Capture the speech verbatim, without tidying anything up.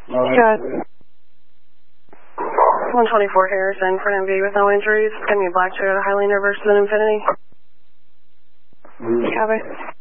Good. one twenty-four Harrison for an M V with no injuries. It's going to be Black Toyota Highlander versus an Infinity. Copy.